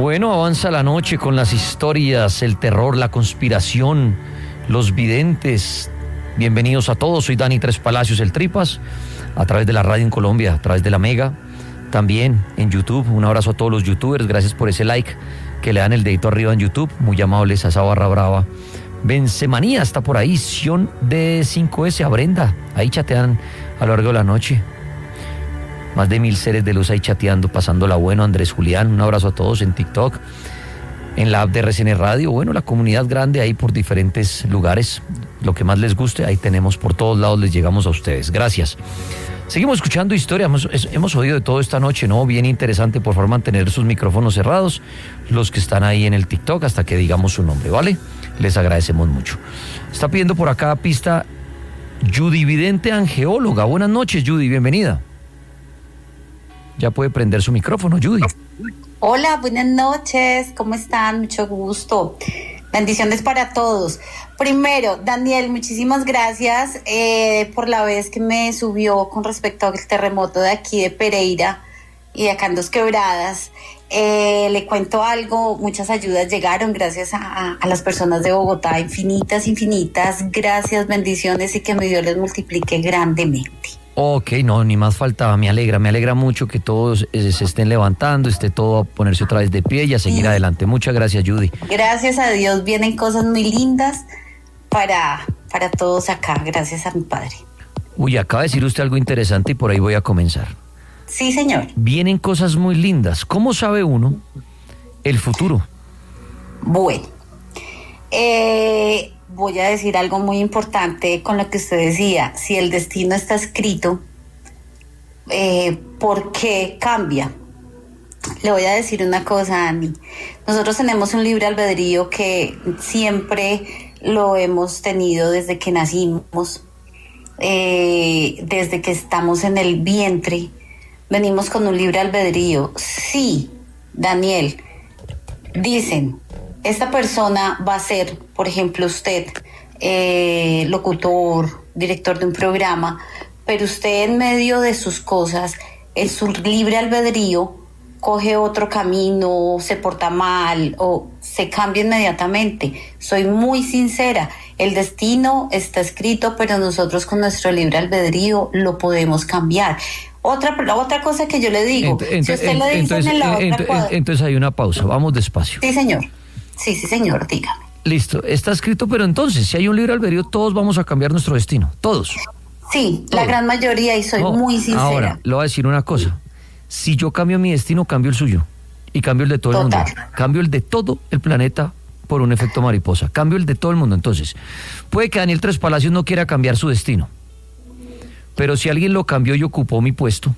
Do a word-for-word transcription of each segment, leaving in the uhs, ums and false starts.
Bueno, avanza la noche con las historias, el terror, la conspiración, los videntes. Bienvenidos a todos, soy Dani Tres Palacios, el Tripas, a través de la radio en Colombia, a través de la Mega, también en YouTube. Un abrazo a todos los youtubers, gracias por ese like que le dan el dedito arriba en YouTube, muy amables a esa barra brava. Bencemanía está por ahí, Sion de cinco ese, a Brenda, ahí chatean a lo largo de la noche. Más de mil seres de luz ahí chateando, pasándola bueno. Andrés Julián, un abrazo a todos en TikTok, en la app de R C N Radio. Bueno, la comunidad grande ahí por diferentes lugares. Lo que más les guste, ahí tenemos por todos lados, les llegamos a ustedes. Gracias. Seguimos escuchando historia, hemos, hemos oído de todo esta noche, ¿no? Bien interesante, por favor, mantener sus micrófonos cerrados, los que están ahí en el TikTok, hasta que digamos su nombre, ¿vale? Les agradecemos mucho. Está pidiendo por acá pista Judy Vidente, angeóloga. Buenas noches, Judy, bienvenida. Ya puede prender su micrófono, Judy. Hola, buenas noches, ¿cómo están? Mucho gusto. Bendiciones para todos. Primero, Daniel, muchísimas gracias eh, por la vez que me subió con respecto al terremoto de aquí de Pereira y de acá en Dos Quebradas. Eh, le cuento algo, muchas ayudas llegaron gracias a, a las personas de Bogotá, infinitas, infinitas. Gracias, bendiciones y que mi Dios les multiplique grandemente. Ok, no, ni más faltaba, me alegra, me alegra mucho que todos eh, se estén levantando, esté todo a ponerse otra vez de pie y a seguir sí. adelante. Muchas gracias, Judy. Gracias a Dios, vienen cosas muy lindas para, para todos acá, gracias a mi padre. Uy, acaba de decir usted algo interesante y por ahí voy a comenzar. Sí, señor. Vienen cosas muy lindas. ¿Cómo sabe uno el futuro? Bueno, eh... voy a decir algo muy importante con lo que usted decía. Si el destino está escrito, eh, ¿por qué cambia? Le voy a decir una cosa, Ani. Nosotros tenemos un libre albedrío que siempre lo hemos tenido desde que nacimos, eh, desde que estamos en el vientre. Venimos con un libre albedrío. Sí, Daniel, dicen, esta persona va a ser, por ejemplo, usted, eh, locutor, director de un programa, pero usted en medio de sus cosas, en su libre albedrío, coge otro camino, se porta mal o se cambia inmediatamente. Soy muy sincera, el destino está escrito, pero nosotros con nuestro libre albedrío lo podemos cambiar. Otra, otra cosa que yo le digo, ent, si usted ent, lo dice entonces, en la ent, otra cuadra... Entonces hay una pausa, vamos despacio. Sí, señor. Sí, sí, señor, dígame. Listo, está escrito, pero entonces, si hay un libre albedrío, todos vamos a cambiar nuestro destino, todos. Sí, todos. La gran mayoría, y soy no, muy sincera. Ahora, le voy a decir una cosa. Si yo cambio mi destino, cambio el suyo. Y cambio el de todo Total. el mundo. Cambio el de todo el planeta por un efecto mariposa. Cambio el de todo el mundo. Entonces, puede que Daniel Tres Palacios no quiera cambiar su destino. Pero si alguien lo cambió y ocupó mi puesto,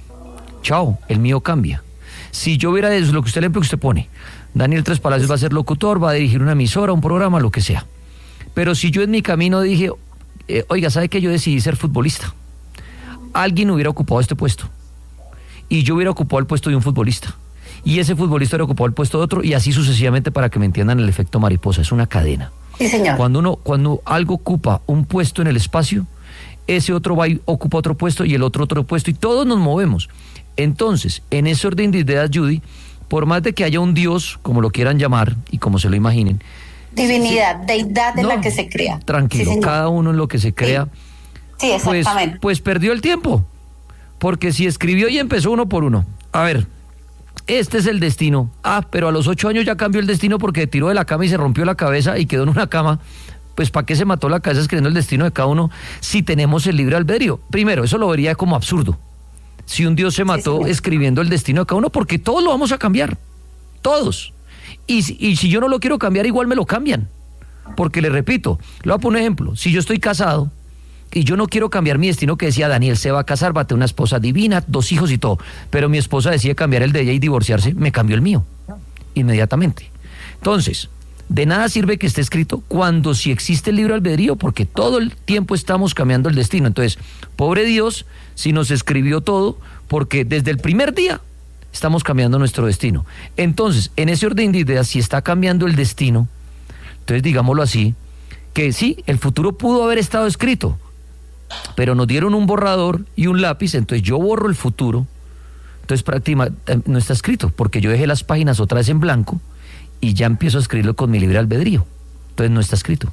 chao, el mío cambia. Si yo hubiera eso, lo que usted le que usted pone, Daniel Tres Palacios va a ser locutor, va a dirigir una emisora, un programa, lo que sea. Pero si yo en mi camino dije, eh, oiga, ¿sabe que yo decidí ser futbolista? Alguien hubiera ocupado este puesto. Y yo hubiera ocupado el puesto de un futbolista. Y ese futbolista hubiera ocupado el puesto de otro, y así sucesivamente, para que me entiendan el efecto mariposa. Es una cadena. Sí, señor. Cuando uno, cuando algo ocupa un puesto en el espacio, ese otro va y ocupa otro puesto, y el otro otro puesto, y todos nos movemos. Entonces, en ese orden de ideas, Judy, por más de que haya un Dios, como lo quieran llamar y como se lo imaginen, divinidad, sí, deidad de no, la que se crea. Tranquilo, sí, cada uno en lo que se crea. Sí, sí, exactamente. Pues, pues perdió el tiempo, porque si escribió y empezó uno por uno. A ver, este es el destino. Ah, pero a los ocho años ya cambió el destino porque tiró de la cama y se rompió la cabeza y quedó en una cama. Pues ¿para qué se mató la cabeza escribiendo el destino de cada uno si tenemos el libre albedrío? Primero, eso lo vería como absurdo. Si un Dios se mató sí, sí. escribiendo el destino de cada uno, porque todos lo vamos a cambiar, todos. Y, y si yo no lo quiero cambiar, igual me lo cambian. Porque le repito, le voy a poner un ejemplo. Si yo estoy casado y yo no quiero cambiar mi destino, que decía Daniel se va a casar, va a tener una esposa divina, dos hijos y todo, pero mi esposa decide cambiar el de ella y divorciarse, me cambió el mío, inmediatamente. Entonces, de nada sirve que esté escrito cuando sí existe el libre albedrío, porque todo el tiempo estamos cambiando el destino. Entonces, pobre Dios, si nos escribió todo, porque desde el primer día estamos cambiando nuestro destino. Entonces, en ese orden de ideas, si está cambiando el destino, entonces digámoslo así, que sí, el futuro pudo haber estado escrito, pero nos dieron un borrador y un lápiz, entonces yo borro el futuro, Entonces prácticamente no está escrito, porque yo dejé las páginas otra vez en blanco y ya empiezo a escribirlo con mi libre albedrío. Entonces no está escrito.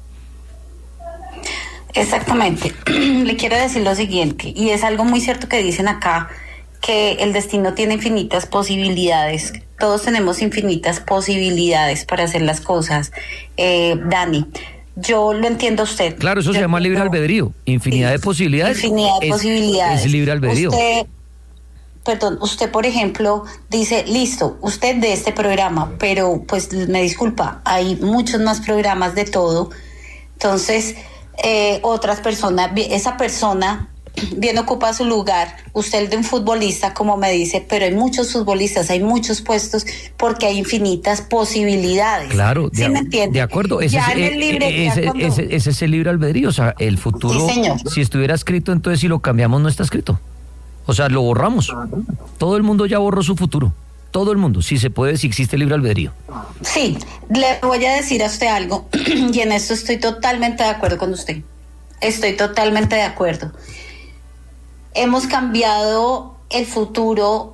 Exactamente. Le quiero decir lo siguiente, y es algo muy cierto que dicen acá, que el destino tiene infinitas posibilidades. Todos tenemos infinitas posibilidades para hacer las cosas. Eh, Dani, yo lo entiendo a usted. Claro, eso yo se llama libre albedrío. Infinidad sí, de posibilidades. Infinidad de es, posibilidades. Es libre albedrío. Usted, perdón, usted, por ejemplo, dice, listo, usted de este programa, pero pues me disculpa, hay muchos más programas de todo. Entonces, eh, otras personas, esa persona bien ocupa su lugar, usted el de un futbolista, como me dice, pero hay muchos futbolistas, hay muchos puestos, porque hay infinitas posibilidades. Claro, ¿Sí de, me entiende? De acuerdo, ese, ya es, en el libre, ese, cuando... ese, ese es el libre albedrío, o sea, el futuro, sí, señor. Si estuviera escrito, entonces si lo cambiamos no está escrito. O sea, lo borramos. Todo el mundo ya borró su futuro. Todo el mundo, si se puede, si existe libre albedrío. Sí, le voy a decir a usted algo, y en esto estoy totalmente de acuerdo con usted. Estoy totalmente de acuerdo. Hemos cambiado el futuro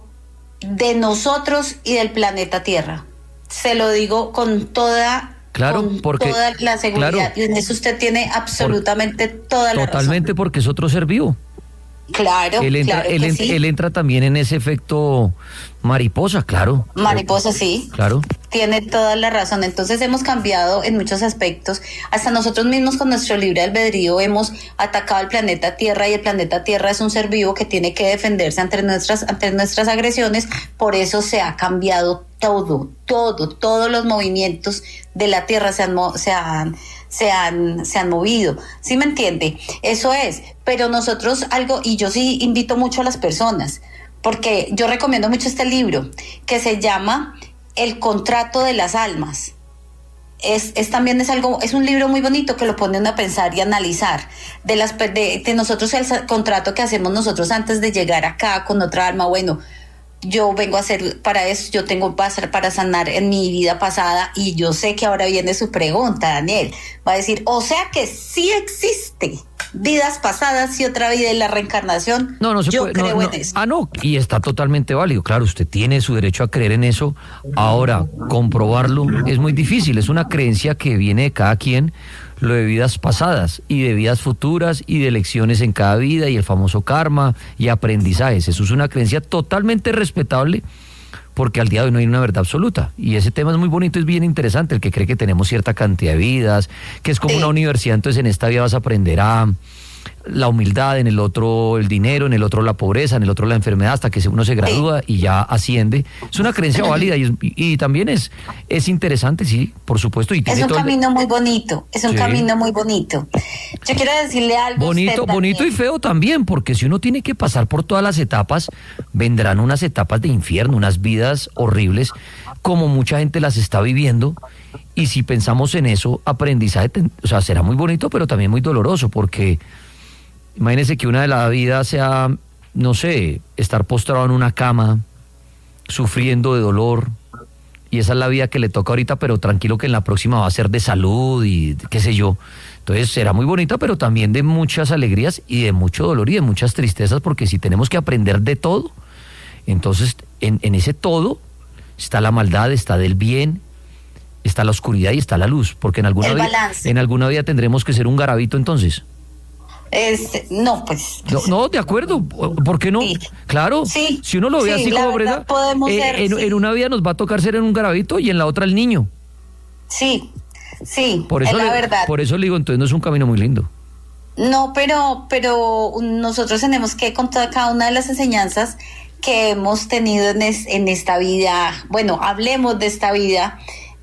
de nosotros y del planeta Tierra. Se lo digo con toda, claro, con porque, toda la seguridad. Claro, y en eso usted tiene absolutamente por, toda la razón. Totalmente, porque es otro ser vivo. Claro, él entra, claro que él, en, sí. él entra también en ese efecto mariposa, claro. Mariposa, sí. Claro. Tiene toda la razón. Entonces hemos cambiado en muchos aspectos. Hasta nosotros mismos con nuestro libre albedrío hemos atacado al planeta Tierra, y el planeta Tierra es un ser vivo que tiene que defenderse ante nuestras, ante nuestras agresiones. Por eso se ha cambiado todo, todo, todos los movimientos de la Tierra se han, se han, se han, se han movido. ¿Sí me entiende? Eso es. Pero nosotros algo, y yo sí invito mucho a las personas, porque yo recomiendo mucho este libro que se llama El contrato de las almas. Es, es también es algo, es un libro muy bonito que lo pone uno a pensar y analizar de las de, de nosotros, el contrato que hacemos nosotros antes de llegar acá con otra alma. Bueno, yo vengo a hacer para eso, yo tengo para, para sanar en mi vida pasada, y yo sé que ahora viene su pregunta, Daniel. Va a decir, o sea que sí existe vidas pasadas y otra vida en la reencarnación. No, no se yo puede, creo no, en no. eso. Ah, no, y está totalmente válido. Claro, usted tiene su derecho a creer en eso. Ahora, comprobarlo es muy difícil. Es una creencia que viene de cada quien, lo de vidas pasadas y de vidas futuras y de lecciones en cada vida y el famoso karma y aprendizajes. Eso es una creencia totalmente respetable, porque al día de hoy no hay una verdad absoluta. Y ese tema es muy bonito, es bien interesante, el que cree que tenemos cierta cantidad de vidas, que es como sí. Una universidad, entonces en esta vida vas a aprender a la humildad, en el otro el dinero, en el otro la pobreza, en el otro la enfermedad, hasta que uno se gradúa y ya asciende. Es una creencia válida y, es, y, y también es, es interesante, sí, por supuesto. Y tiene es un todo camino el... muy bonito, es un sí. camino muy bonito. Yo quiero decirle algo bonito, a usted, bonito y feo también, porque si uno tiene que pasar por todas las etapas, vendrán unas etapas de infierno, unas vidas horribles, como mucha gente las está viviendo. Y si pensamos en eso, aprendizaje, o sea, será muy bonito, pero también muy doloroso, porque imagínese que una de la vida sea, no sé, estar postrado en una cama, sufriendo de dolor, y esa es la vida que le toca ahorita, pero tranquilo que en la próxima va a ser de salud y qué sé yo. Entonces será muy bonita, pero también de muchas alegrías y de mucho dolor y de muchas tristezas, porque si tenemos que aprender de todo, entonces en, en ese todo está la maldad, está del bien, está la oscuridad y está la luz, porque en alguna, vida, en alguna vida tendremos que ser un garabito entonces. Este, no, pues. No, no, de acuerdo. ¿Por qué no? Sí. Claro. Sí. Si uno lo ve sí, así como presa, eh, ser, en, sí. en una vida nos va a tocar ser en un garabito y en la otra el niño. Sí, sí. Por eso es la le, verdad. Por eso le digo, entonces no es un camino muy lindo. No, pero, pero nosotros tenemos que, con toda cada una de las enseñanzas que hemos tenido en, es, en esta vida, bueno, hablemos de esta vida.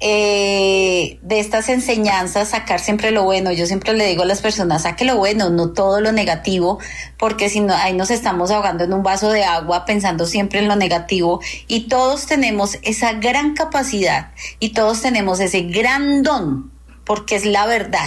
Eh, de estas enseñanzas, sacar siempre lo bueno. Yo siempre le digo a las personas, saque lo bueno, no todo lo negativo, porque si no, ahí nos estamos ahogando en un vaso de agua pensando siempre en lo negativo. Y todos tenemos esa gran capacidad y todos tenemos ese gran don, porque es la verdad,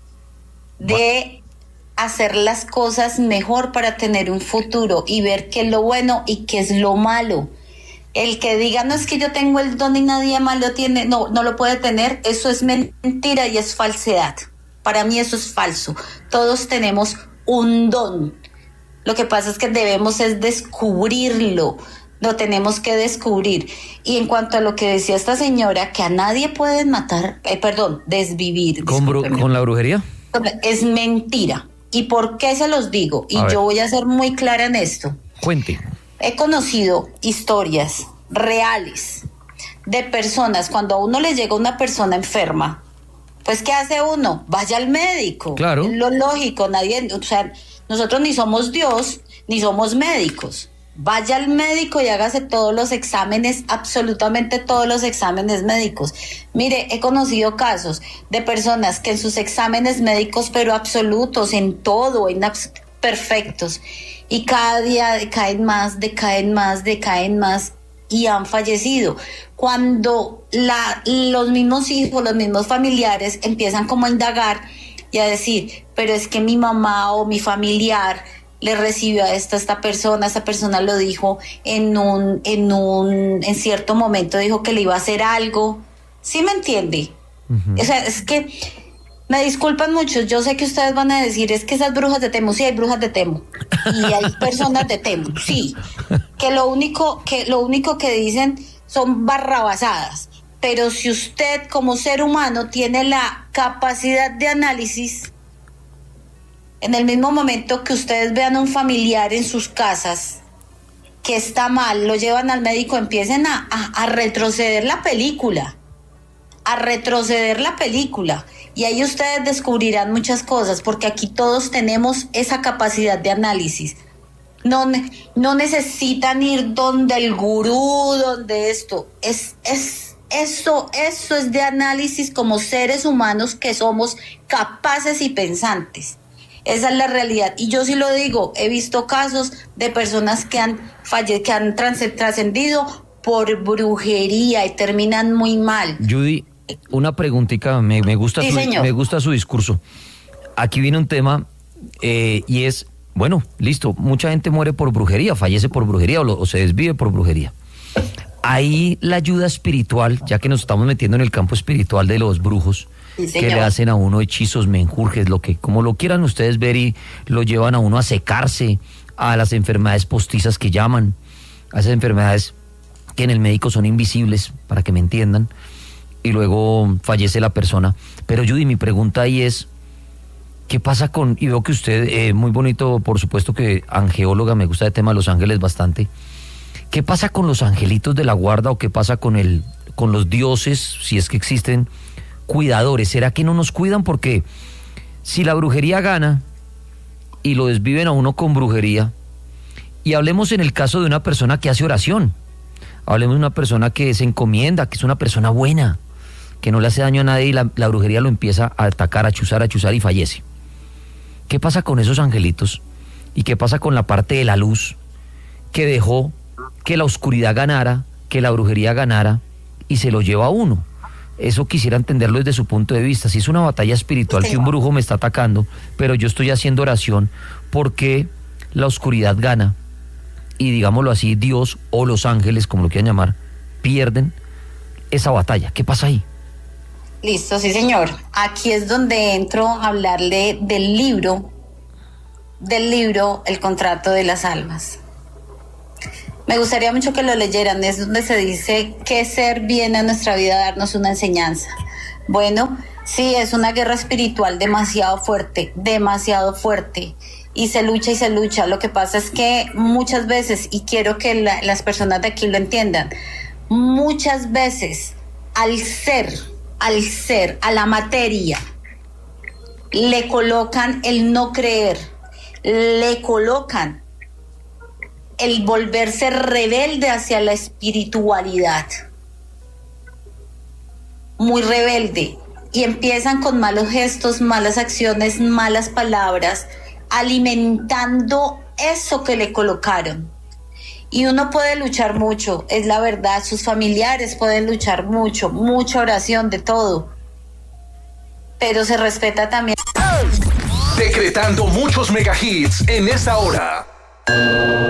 de hacer las cosas mejor para tener un futuro y ver qué es lo bueno y qué es lo malo. El que diga, no, es que yo tengo el don y nadie más lo tiene, no, no lo puede tener, eso es mentira y es falsedad. Para mí eso es falso. Todos tenemos un don. Lo que pasa es que debemos es descubrirlo, lo tenemos que descubrir. Y en cuanto a lo que decía esta señora, que a nadie pueden matar, eh, perdón, desvivir. ¿Con, bru- ¿Con la brujería? Es mentira. ¿Y por qué se los digo? Y yo voy a ser muy clara en esto. Cuente. He conocido historias reales de personas, cuando a uno le llega una persona enferma, pues ¿qué hace uno? Vaya al médico. Claro. Es lo lógico, nadie, o sea, nosotros ni somos Dios, ni somos médicos. Vaya al médico y hágase todos los exámenes, absolutamente todos los exámenes médicos. Mire, he conocido casos de personas que en sus exámenes médicos, pero absolutos, en todo, en abs- perfectos, y cada día decaen más, decaen más, decaen más, y han fallecido. Cuando la, los mismos hijos, los mismos familiares empiezan como a indagar y a decir, pero es que mi mamá o mi familiar le recibió a esta, esta persona, esta persona lo dijo en un, en un, en cierto momento dijo que le iba a hacer algo. ¿Sí me entiende? Uh-huh. O sea, es que me disculpan muchos, yo sé que ustedes van a decir, es que esas brujas de Temu, sí hay brujas de Temu, y hay personas de Temu, sí, que lo único, que lo único que dicen son barrabasadas, pero si usted como ser humano tiene la capacidad de análisis, en el mismo momento que ustedes vean a un familiar en sus casas que está mal, lo llevan al médico, empiecen a, a, a retroceder la película, a retroceder la película, y ahí ustedes descubrirán muchas cosas, porque aquí todos tenemos esa capacidad de análisis. No, no necesitan ir donde el gurú, donde esto, es, es, eso, eso es de análisis como seres humanos que somos capaces y pensantes. Esa es la realidad. Y yo sí lo digo, he visto casos de personas que han falle- que han trans- trascendido por brujería y terminan muy mal. Judy, una preguntita, me, me, gusta, sí, su, me gusta su discurso. Aquí viene un tema eh, y es, bueno, listo, mucha gente muere por brujería, fallece por brujería o, lo, o se desvive por brujería. Ahí la ayuda espiritual, ya que nos estamos metiendo en el campo espiritual de los brujos, sí, que le hacen a uno hechizos, menjurjes, lo que, como lo quieran ustedes ver, y lo llevan a uno a secarse, a las enfermedades postizas que llaman, a esas enfermedades que en el médico son invisibles, para que me entiendan, y luego fallece la persona. Pero Judy, mi pregunta ahí es, ¿qué pasa con, y veo que usted, eh, muy bonito, por supuesto que angeóloga, me gusta el tema de los ángeles bastante, ¿qué pasa con los angelitos de la guarda o qué pasa con el, con los dioses, si es que existen cuidadores? ¿Será que no nos cuidan? Porque si la brujería gana y lo desviven a uno con brujería, y hablemos en el caso de una persona que hace oración, hablemos de una persona que se encomienda, que es una persona buena, que no le hace daño a nadie, y la, la brujería lo empieza a atacar, a chuzar, a chuzar y fallece. ¿Qué pasa con esos angelitos? ¿Y qué pasa con la parte de la luz que dejó que la oscuridad ganara, que la brujería ganara y se lo lleva a uno? Eso quisiera entenderlo desde su punto de vista. Si es una batalla espiritual, que un brujo me está atacando, pero yo estoy haciendo oración, porque la oscuridad gana y, digámoslo así, Dios o los ángeles, como lo quieran llamar, pierden esa batalla? ¿Qué pasa ahí? Listo, sí señor. Aquí es donde entro a hablarle del libro, del libro El contrato de las almas. Me gustaría mucho que lo leyeran, es donde se dice que ser viene a nuestra vida a darnos una enseñanza. Bueno, sí, es una guerra espiritual demasiado fuerte, demasiado fuerte, y se lucha y se lucha. Lo que pasa es que muchas veces, y quiero que la, las personas de aquí lo entiendan, muchas veces al ser, al ser, a la materia, le colocan el no creer, le colocan el volverse rebelde hacia la espiritualidad, muy rebelde, y empiezan con malos gestos, malas acciones, malas palabras, alimentando eso que le colocaron. Y uno puede luchar mucho, es la verdad, sus familiares pueden luchar mucho, mucha oración, de todo, pero se respeta también. Decretando muchos mega hits en esta hora.